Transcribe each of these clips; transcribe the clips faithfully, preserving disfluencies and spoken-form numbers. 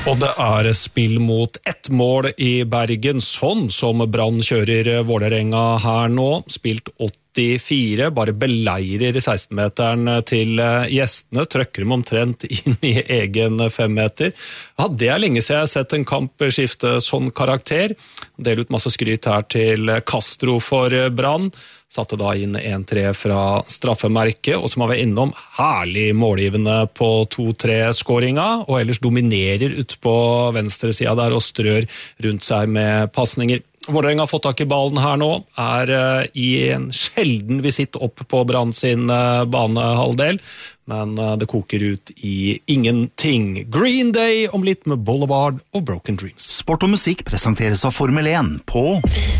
Og det er spill mot ett mål i Bergen, sånn som Brann kjører Vålerenga her nå. Spilt åttifire, bare beleirer seksten-meteren til gjestene, trøkker dem omtrent inn i egen femmeter. Ja, det er lenge siden jeg har sett en kamp skifte sånn karakter. Del ut masse skryt her til Castro for Brann. Satte da inn en tre fra straffemerket, og som har vært innom herlig målgivende på to tre-skåringa, og ellers dominerer ut på venstre siden der og strør rundt seg med passninger. Vålerenga har fått tak i ballen her nå, er uh, i en sjelden visitt opp på Brann sin uh, banehalvdel, men uh, det koker ut i ingenting. Green Day om litt med Boulevard og Broken Dreams. Sport og musikk presenteres av Formel én på...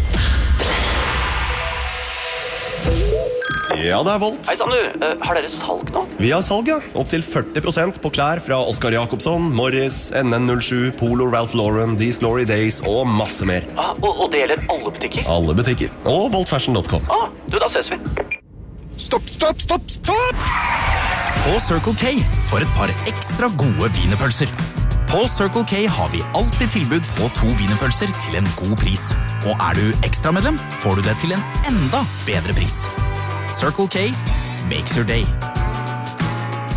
Ja, det er Volt. Hei, Sander. Uh, har dere salg nå? Vi har salg, ja. Opp til førti prosent på klær fra Oscar Jakobsson, Morris, N N null sju, Polo, Ralph Lauren, These Glory Days og masse mer. Ah, og, og det gjelder alle butikker? Alle butikker. Og volt fashion dot com. Ah, du, da ses vi. Stopp, stopp, stopp, stopp! På Circle K for et par ekstra gode wienerpølser. På Circle K har vi alltid tilbud på to wienerpølser til en god pris. Og er du ekstramedlem, får du det til en enda bedre pris. Circle K makes your day.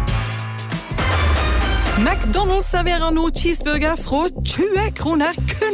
McDonald's serverer nå cheeseburger fra tjue kroner kun.